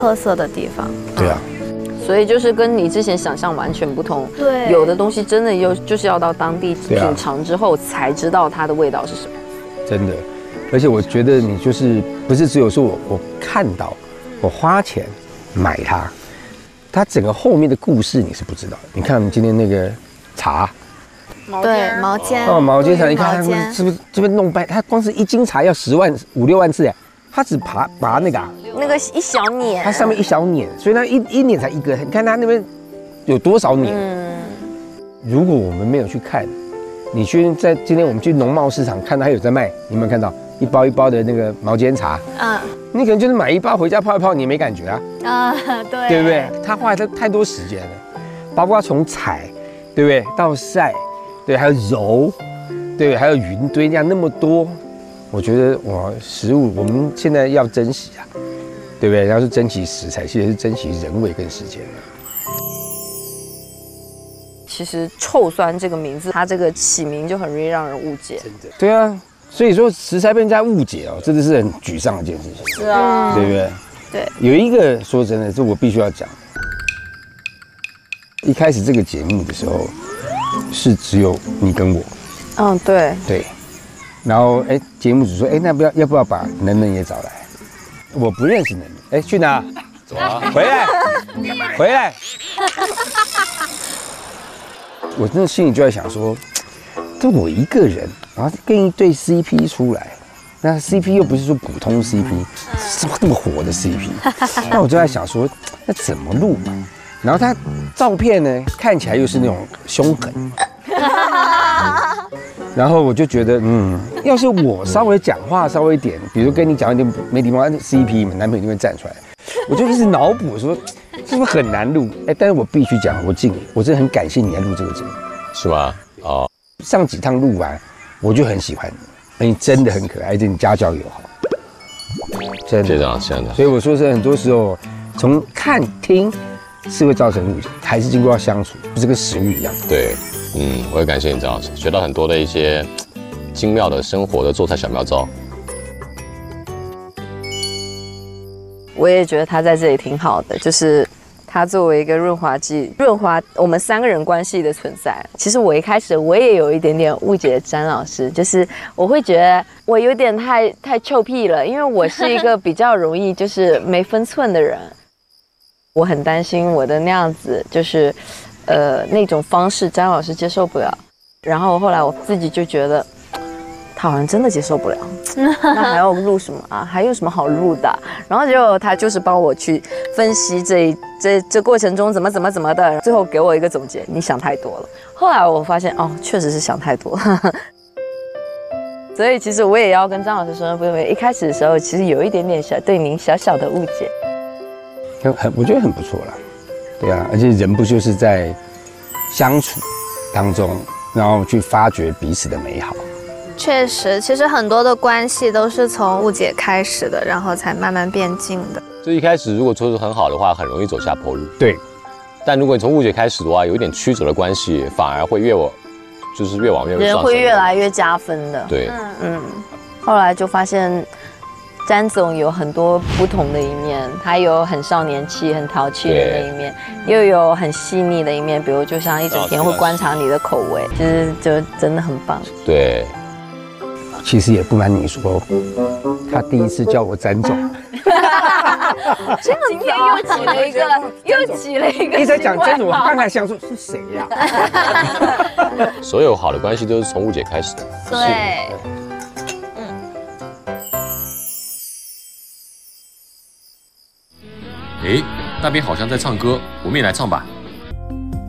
特色的地方。 对啊， 所以就是跟你之前想象完全不同。 对， 有的东西真的就是要到当地对啊品尝之后才知道它的味道是什么。 真的。而且我觉得你就是不是只有说我看到，我花钱买它整个后面的故事你是不知道的。你看我们今天那个茶， 对毛尖毛尖茶，你看毛尖它是不是这边弄掰？它光是一斤茶要10万5、6万次哎，它只拔那个那个一小捻， 它上面一小捻，所以它一捻才一个。你看它那边有多少捻？如果我们没有去看，你去在今天我们去农贸市场看到还有在卖，你有没有看到一包一包的那个毛尖茶？你可能就是买一包回家泡一泡，你也没感觉啊。 对， 对不对？他花了太多时间了，包括从采，对不对，到晒，对，还有揉，对，还有云堆这样那么多，我觉得食物我们现在要珍惜啊，对不对？要是珍惜食材，其实是珍惜人味跟时间。 其实臭酸这个名字，它这个起名就很容易让人误解。 真的。对啊，所以说食材被人家误解真的是很沮丧的一件事情。 是啊， 对不对？ 对。 有一个说真的，这我必须要讲。一开始这个节目的时候，是只有你跟我。 对。 对。然后节目组说那要不要把能能也找来？我不认识能能，去哪？ 走啊！ 回来！我真的心里就在想说，就我一个人，然后跟一对 CP 出来，那 CP 又不是说普通 CP，这么火的 CP， 那我就在想说，那怎么录嘛？然后他照片呢，看起来又是那种凶狠，然后我就觉得，要是我稍微讲话稍微一点，比如跟你讲一点没礼貌，CP 嘛，男朋友一定会站出来。我就一直脑补说，是不是很难录？但是我必须讲，我真的很感谢你来录这个节目， 是吗？ 上几趟录完，我就很喜欢你，你真的很可爱，而且你家教又好，真的。 这样，真的。 所以我说是很多时候，从看听是会造成误解，还是经过要相处，不是跟食物一样。 对，我也感谢你张老师，学到很多的一些精妙的生活的做菜小妙招。 我也觉得他在这里挺好的，就是他作为一个润滑剂，润滑我们3个人关系的存在。其实我一开始我也有一点点误解詹老师，就是我会觉得我有点太臭屁了，因为我是一个比较容易就是没分寸的人，我很担心我的那样子就是那种方式詹老师接受不了。然后后来我自己就觉得他好像真的接受不了，那还要录什么啊？还有什么好录的？然后结果他就是帮我去分析这过程中怎么的，最后给我一个总结：你想太多了。后来我发现确实是想太多了。所以其实我也要跟张老师说，不用，一开始的时候其实有一点点对您小小的误解。 我觉得很不错啦，对啊，而且人不就是在相处当中，然后去发掘彼此的美好。 确实，其实很多的关系都是从误解开始的，然后才慢慢变近的。 就一开始如果处得很好的话，很容易走下坡路。 对。 但如果你从误解开始的话，有一点曲折的关系，反而会越往越人会越来越加分的。 对。 后来就发现詹总有很多不同的一面，他有很少年气、很淘气的那一面，又有很细腻的一面，比如就像一整天会观察你的口味，其实就真的很棒。 对。 其实也不瞒你说，他第一次叫我詹总。 这今天又起了一个， 一直在讲詹总，我刚才想说是谁呀？ 所有好的关系都是从误解开始的。 对。 那边好像在唱歌，我们也来唱吧。